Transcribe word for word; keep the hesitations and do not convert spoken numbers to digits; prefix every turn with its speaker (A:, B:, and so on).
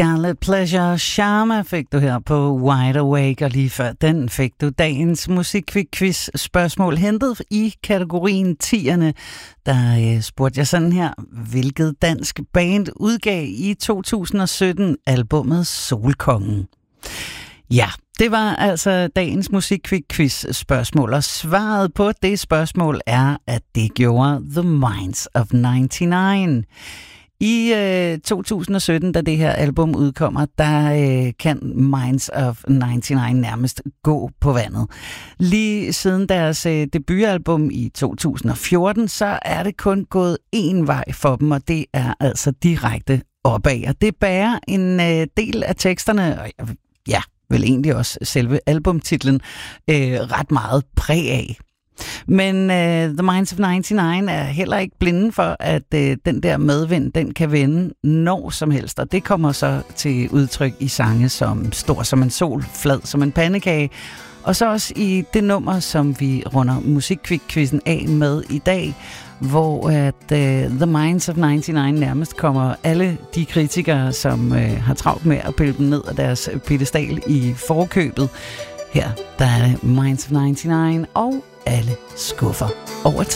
A: Scarlet Pleasure Sharma fik du her på Wide Awake, og lige før den fik du dagens musikquiz spørgsmål hentet i kategorien tierne. Der øh, spurgte jeg sådan her: hvilket dansk band udgav i to tusind og sytten albummet Solkongen? Ja, det var altså dagens musikquiz spørgsmål, og svaret på det spørgsmål er, at det gjorde The Minds of nioghalvfems. I øh, to tusind og sytten, da det her album udkommer, der øh, kan Minds of nioghalvfems nærmest gå på vandet. Lige siden deres øh, debutalbum i to tusind og fjorten, så er det kun gået én vej for dem, og det er altså direkte opad. Og det bærer en øh, del af teksterne, og ja, vel egentlig også selve albumtitlen, øh, ret meget præg af. Men uh, The Minds of nioghalvfems er heller ikke blinde for, at uh, den der medvind, den kan vende når som helst. Og det kommer så til udtryk i sange som Stor som en sol, Flad som en pandekage. Og så også i det nummer, som vi runder musikquizzen af med i dag, hvor at uh, The Minds of nioghalvfems nærmest kommer alle de kritikere, som uh, har travlt med at pille dem ned af deres pedestal i forkøbet. Her der er det Minds of nioghalvfems og alle skuffer over tid.